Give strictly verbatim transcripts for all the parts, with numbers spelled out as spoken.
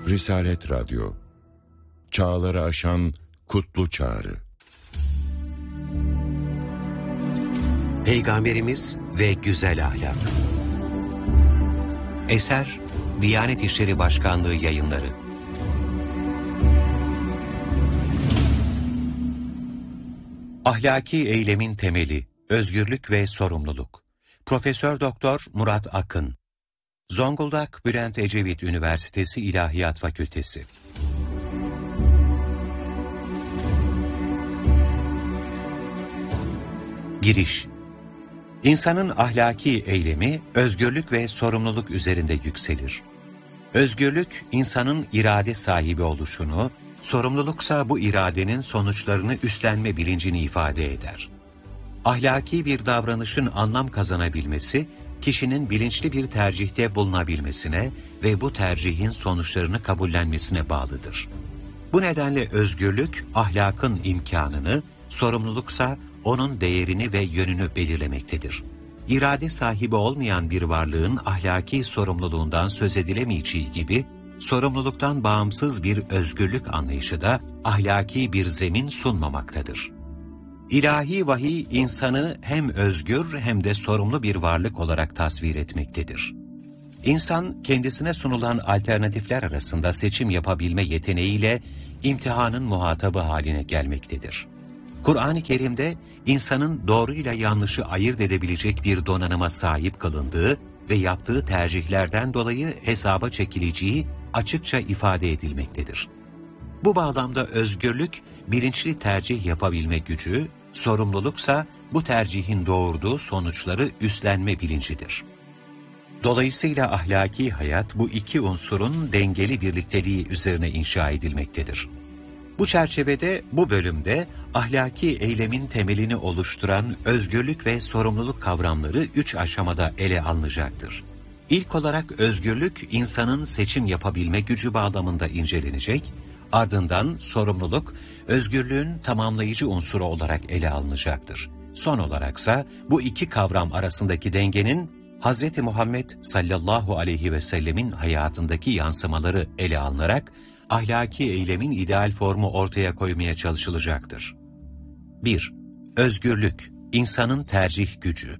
Risalet Radyo, çağları aşan kutlu çağrı. Peygamberimiz ve güzel ahlak. Eser, Diyanet İşleri Başkanlığı Yayınları. Ahlaki eylemin temeli, özgürlük ve sorumluluk. Profesör Doktor Murat Akın. Zonguldak Bülent Ecevit Üniversitesi İlahiyat Fakültesi. Giriş. İnsanın ahlaki eylemi, özgürlük ve sorumluluk üzerinde yükselir. Özgürlük, insanın irade sahibi oluşunu, sorumluluksa bu iradenin sonuçlarını üstlenme bilincini ifade eder. Ahlaki bir davranışın anlam kazanabilmesi, kişinin bilinçli bir tercihte bulunabilmesine ve bu tercihin sonuçlarını kabullenmesine bağlıdır. Bu nedenle özgürlük, ahlakın imkanını, sorumluluksa onun değerini ve yönünü belirlemektedir. İrade sahibi olmayan bir varlığın ahlaki sorumluluğundan söz edilemeyeceği gibi, sorumluluktan bağımsız bir özgürlük anlayışı da ahlaki bir zemin sunmamaktadır. İlahi vahiy insanı hem özgür hem de sorumlu bir varlık olarak tasvir etmektedir. İnsan kendisine sunulan alternatifler arasında seçim yapabilme yeteneğiyle imtihanın muhatabı haline gelmektedir. Kur'an-ı Kerim'de insanın doğruyla yanlışı ayırt edebilecek bir donanıma sahip kılındığı ve yaptığı tercihlerden dolayı hesaba çekileceği açıkça ifade edilmektedir. Bu bağlamda özgürlük, bilinçli tercih yapabilme gücü, sorumluluksa bu tercihin doğurduğu sonuçları üstlenme bilincidir. Dolayısıyla ahlaki hayat bu iki unsurun dengeli birlikteliği üzerine inşa edilmektedir. Bu çerçevede bu bölümde ahlaki eylemin temelini oluşturan özgürlük ve sorumluluk kavramları üç aşamada ele alınacaktır. İlk olarak özgürlük, insanın seçim yapabilme gücü bağlamında incelenecek, ardından sorumluluk, özgürlüğün tamamlayıcı unsuru olarak ele alınacaktır. Son olaraksa bu iki kavram arasındaki dengenin Hazreti Muhammed sallallahu aleyhi ve sellemin hayatındaki yansımaları ele alınarak ahlaki eylemin ideal formu ortaya koymaya çalışılacaktır. bir. Özgürlük, insanın tercih gücü.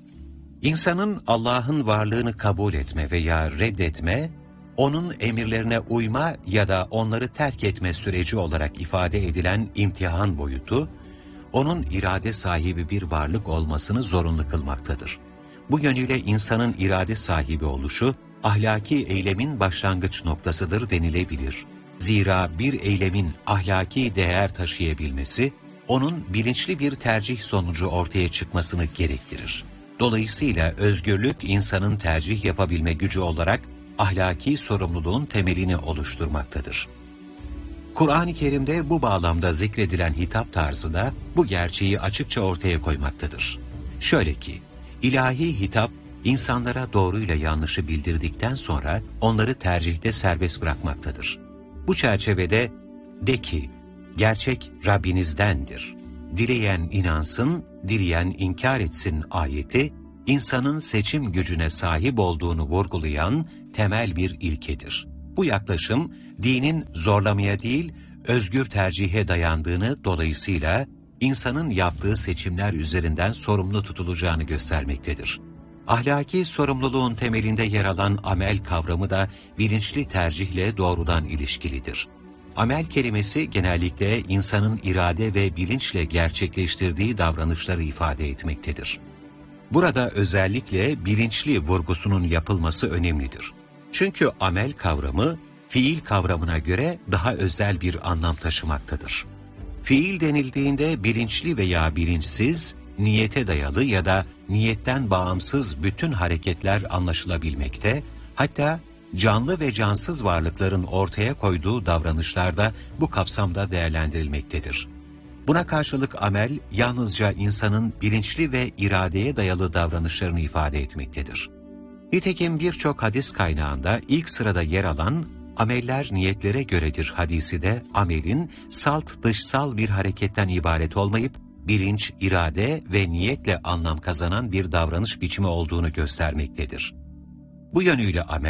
İnsanın Allah'ın varlığını kabul etme veya reddetme, onun emirlerine uyma ya da onları terk etme süreci olarak ifade edilen imtihan boyutu, onun irade sahibi bir varlık olmasını zorunlu kılmaktadır. Bu yönüyle insanın irade sahibi oluşu, ahlaki eylemin başlangıç noktasıdır denilebilir. Zira bir eylemin ahlaki değer taşıyabilmesi, onun bilinçli bir tercih sonucu ortaya çıkmasını gerektirir. Dolayısıyla özgürlük, insanın tercih yapabilme gücü olarak ahlaki sorumluluğun temelini oluşturmaktadır. Kur'an-ı Kerim'de bu bağlamda zikredilen hitap tarzı da bu gerçeği açıkça ortaya koymaktadır. Şöyle ki, ilahi hitap, insanlara doğruyla yanlışı bildirdikten sonra onları tercihte serbest bırakmaktadır. Bu çerçevede, de ki, gerçek Rabbinizdendir. Dileyen inansın, dileyen inkar etsin ayeti, insanın seçim gücüne sahip olduğunu vurgulayan temel bir ilkedir. Bu yaklaşım, dinin zorlamaya değil, özgür tercihe dayandığını, dolayısıyla insanın yaptığı seçimler üzerinden sorumlu tutulacağını göstermektedir. Ahlaki sorumluluğun temelinde yer alan amel kavramı da bilinçli tercihle doğrudan ilişkilidir. Amel kelimesi genellikle insanın irade ve bilinçle gerçekleştirdiği davranışları ifade etmektedir. Burada özellikle bilinçli vurgusunun yapılması önemlidir. Çünkü amel kavramı, fiil kavramına göre daha özel bir anlam taşımaktadır. Fiil denildiğinde bilinçli veya bilinçsiz, niyete dayalı ya da niyetten bağımsız bütün hareketler anlaşılabilmekte, hatta canlı ve cansız varlıkların ortaya koyduğu davranışlar da bu kapsamda değerlendirilmektedir. Buna karşılık amel, yalnızca insanın bilinçli ve iradeye dayalı davranışlarını ifade etmektedir. Nitekim birçok hadis kaynağında ilk sırada yer alan ameller niyetlere göredir hadisi de amelin salt dışsal bir hareketten ibaret olmayıp bilinç, irade ve niyetle anlam kazanan bir davranış biçimi olduğunu göstermektedir. Bu yönüyle amel,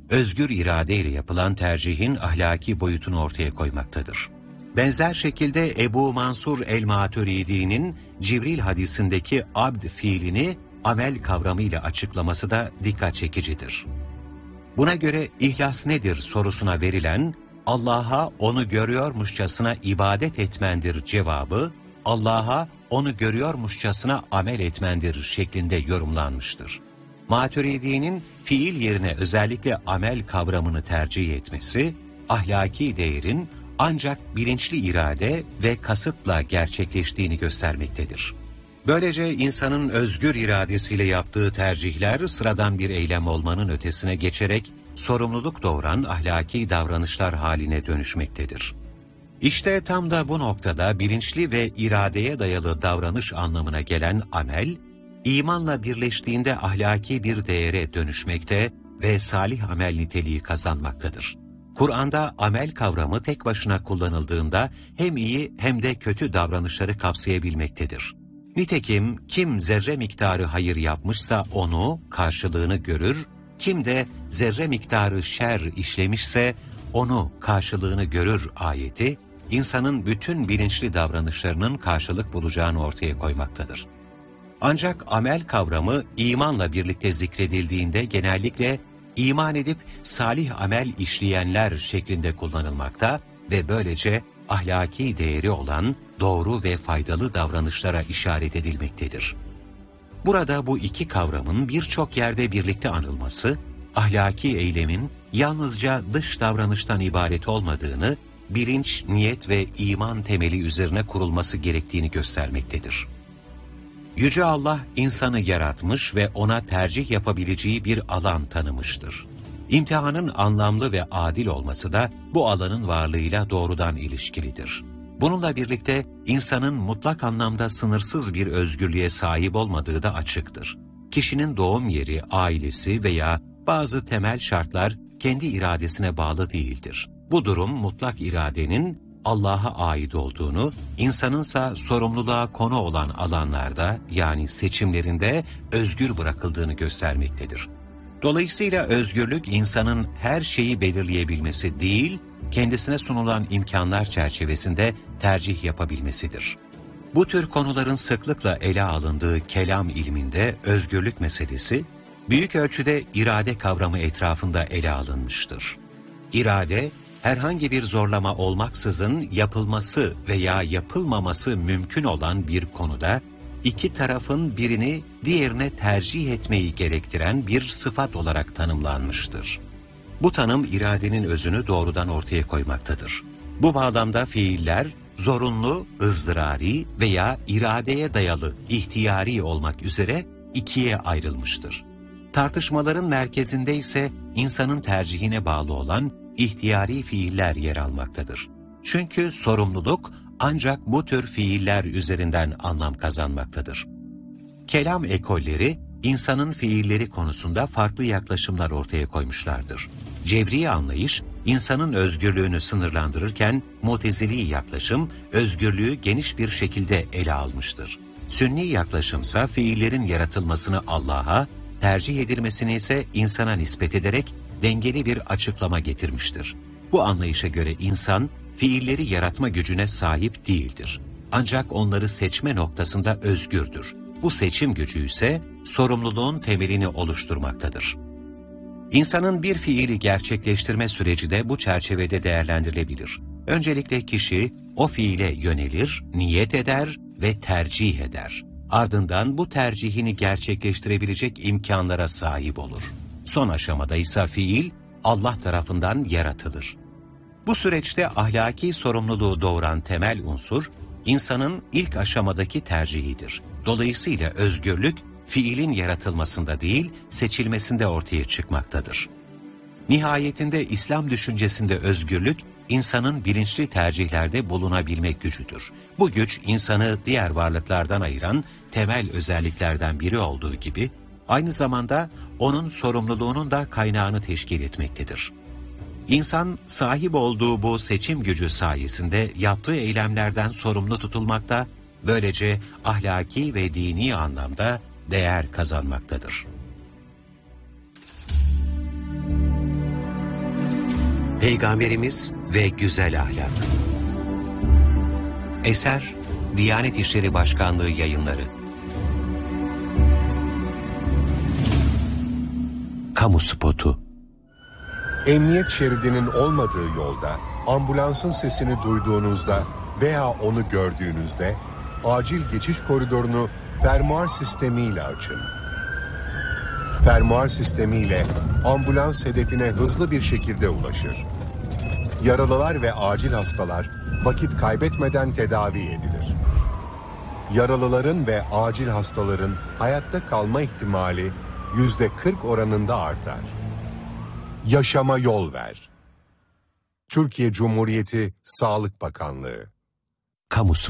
özgür irade ile yapılan tercihin ahlaki boyutunu ortaya koymaktadır. Benzer şekilde Ebu Mansur el-Maturidi'nin Cibril hadisindeki abd fiilini amel kavramıyla açıklaması da dikkat çekicidir. Buna göre ihlas nedir sorusuna verilen Allah'a onu görüyormuşçasına ibadet etmendir cevabı, Allah'a onu görüyormuşçasına amel etmendir şeklinde yorumlanmıştır. Maturidi'nin fiil yerine özellikle amel kavramını tercih etmesi, ahlaki değerin ancak bilinçli irade ve kasıtla gerçekleştiğini göstermektedir. Böylece insanın özgür iradesiyle yaptığı tercihler sıradan bir eylem olmanın ötesine geçerek sorumluluk doğuran ahlaki davranışlar haline dönüşmektedir. İşte tam da bu noktada bilinçli ve iradeye dayalı davranış anlamına gelen amel, imanla birleştiğinde ahlaki bir değere dönüşmekte ve salih amel niteliği kazanmaktadır. Kur'an'da amel kavramı tek başına kullanıldığında hem iyi hem de kötü davranışları kapsayabilmektedir. Nitekim kim zerre miktarı hayır yapmışsa onu, karşılığını görür, kim de zerre miktarı şer işlemişse onu, karşılığını görür ayeti, insanın bütün bilinçli davranışlarının karşılık bulacağını ortaya koymaktadır. Ancak amel kavramı imanla birlikte zikredildiğinde genellikle iman edip salih amel işleyenler şeklinde kullanılmakta ve böylece ahlaki değeri olan doğru ve faydalı davranışlara işaret edilmektedir. Burada bu iki kavramın birçok yerde birlikte anılması, ahlaki eylemin yalnızca dış davranıştan ibaret olmadığını, bilinç, niyet ve iman temeli üzerine kurulması gerektiğini göstermektedir. Yüce Allah insanı yaratmış ve ona tercih yapabileceği bir alan tanımıştır. İmtihanın anlamlı ve adil olması da bu alanın varlığıyla doğrudan ilişkilidir. Bununla birlikte insanın mutlak anlamda sınırsız bir özgürlüğe sahip olmadığı da açıktır. Kişinin doğum yeri, ailesi veya bazı temel şartlar kendi iradesine bağlı değildir. Bu durum mutlak iradenin Allah'a ait olduğunu, insanınsa sorumluluğa konu olan alanlarda yani seçimlerinde özgür bırakıldığını göstermektedir. Dolayısıyla özgürlük insanın her şeyi belirleyebilmesi değil, kendisine sunulan imkanlar çerçevesinde tercih yapabilmesidir. Bu tür konuların sıklıkla ele alındığı kelam ilminde özgürlük meselesi, büyük ölçüde irade kavramı etrafında ele alınmıştır. İrade, herhangi bir zorlama olmaksızın yapılması veya yapılmaması mümkün olan bir konuda, iki tarafın birini diğerine tercih etmeyi gerektiren bir sıfat olarak tanımlanmıştır. Bu tanım iradenin özünü doğrudan ortaya koymaktadır. Bu bağlamda fiiller, zorunlu, ızdırari veya iradeye dayalı, ihtiyari olmak üzere ikiye ayrılmıştır. Tartışmaların merkezinde ise insanın tercihine bağlı olan ihtiyari fiiller yer almaktadır. Çünkü sorumluluk ancak bu tür fiiller üzerinden anlam kazanmaktadır. Kelam ekolleri, insanın fiilleri konusunda farklı yaklaşımlar ortaya koymuşlardır. Cebri anlayış, insanın özgürlüğünü sınırlandırırken, Mutezili yaklaşım, özgürlüğü geniş bir şekilde ele almıştır. Sünni yaklaşımsa fiillerin yaratılmasını Allah'a, tercih edilmesini ise insana nispet ederek dengeli bir açıklama getirmiştir. Bu anlayışa göre insan, fiilleri yaratma gücüne sahip değildir. Ancak onları seçme noktasında özgürdür. Bu seçim gücü ise sorumluluğun temelini oluşturmaktadır. İnsanın bir fiili gerçekleştirme süreci de bu çerçevede değerlendirilebilir. Öncelikle kişi o fiile yönelir, niyet eder ve tercih eder. Ardından bu tercihini gerçekleştirebilecek imkanlara sahip olur. Son aşamada ise fiil Allah tarafından yaratılır. Bu süreçte ahlaki sorumluluğu doğuran temel unsur, insanın ilk aşamadaki tercihidir. Dolayısıyla özgürlük, fiilin yaratılmasında değil, seçilmesinde ortaya çıkmaktadır. Nihayetinde İslam düşüncesinde özgürlük, insanın bilinçli tercihlerde bulunabilmek gücüdür. Bu güç, insanı diğer varlıklardan ayıran temel özelliklerden biri olduğu gibi, aynı zamanda onun sorumluluğunun da kaynağını teşkil etmektedir. İnsan, sahip olduğu bu seçim gücü sayesinde yaptığı eylemlerden sorumlu tutulmakta, böylece ahlaki ve dini anlamda değer kazanmaktadır. Peygamberimiz ve güzel ahlak. Eser Diyanet İşleri Başkanlığı Yayınları. Kamu spotu. Emniyet şeridinin olmadığı yolda ambulansın sesini duyduğunuzda veya onu gördüğünüzde acil geçiş koridorunu fermuar sistemiyle açın. Fermuar sistemiyle ambulans hedefine hızlı bir şekilde ulaşır. Yaralılar ve acil hastalar vakit kaybetmeden tedavi edilir. Yaralıların ve acil hastaların hayatta kalma ihtimali yüzde kırk oranında artar. Yaşama yol ver. Türkiye Cumhuriyeti Sağlık Bakanlığı. Kamu spotu.